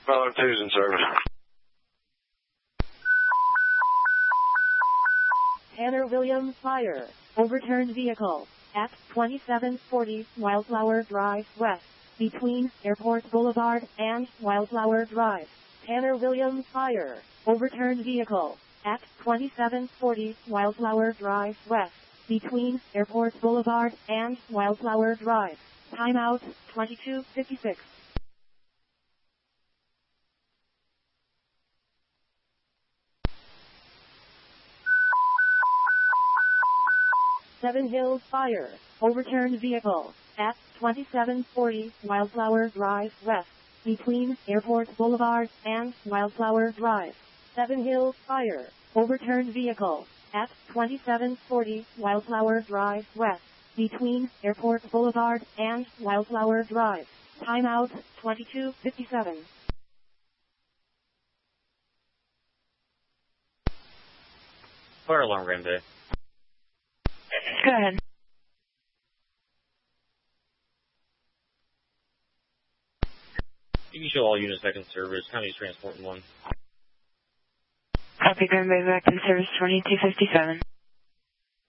Brother 2's in service. Tanner Williams Fire. Overturned vehicle at 2740 Wildflower Drive West, between Airport Boulevard and Wildflower Drive. Tanner Williams Fire. Overturned vehicle at 2740 Wildflower Drive West, between Airport Boulevard and Wildflower Drive. Timeout 22:56. Seven Hills Fire. Overturned vehicle at 2740 Wildflower Drive West, between Airport Boulevard and Wildflower Drive. Seven Hills Fire. Overturned vehicle at 2740 Wildflower Drive West, between Airport Boulevard and Wildflower Drive. Timeout 22:57. Fire alarm Ram Bay. Go ahead. You can show all units back in service. County's transporting one. Copy, Green Bay back in service 2257.